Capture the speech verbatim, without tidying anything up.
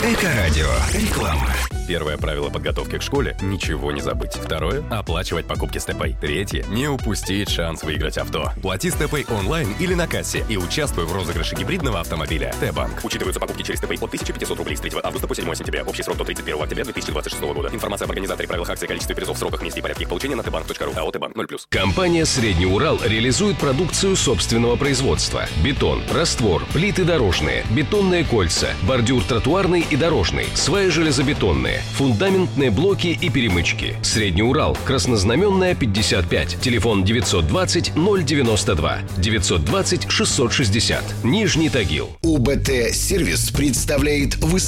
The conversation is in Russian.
Эко-радио. Реклама. Первое правило подготовки к школе – ничего не забыть. Второе – оплачивать покупки с ТЭПой. Третье – не упустить шанс выиграть авто. Плати с ТЭПой онлайн или на кассе и участвуй в розыгрыше гибридного автомобиля. Т-банк. Учитываются покупки через ТЭПой от тысяча пятьсот рублей с третьего августа по седьмое сентября. Общий срок до тридцать первого октября две тысячи двадцать шестого года. Информация об организаторе, правилах акции, количестве призов, сроках, месте и порядке их получения на тбанк точка ру. АО «Т-банк» ноль плюс. Компания «Средний Урал» реализует продукцию собственного производства. Бетон, раствор, плиты дорожные, бетонные кольца, бордюр тротуарный и дорожный, сваи железобетонные, фундаментные блоки и перемычки. «Средний Урал», Краснознаменная, пятьдесят пять. Телефон девятьсот двадцать ноль девяносто два, девятьсот двадцать шестьсот шестьдесят. Нижний Тагил. УБТ-сервис представляет высокий